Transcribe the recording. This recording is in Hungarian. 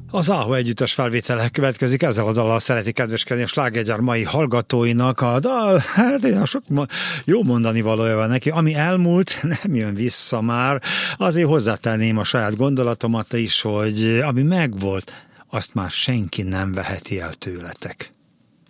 Az Áho együttes felvétele következik, ezzel a dallal szereti kedveskedni a Slágergyár mai hallgatóinak. A dal, hát sok jó mondani valója van neki, ami elmúlt, nem jön vissza már. Azért hozzátenném a saját gondolatomat is, hogy ami megvolt, azt már senki nem veheti el tőletek.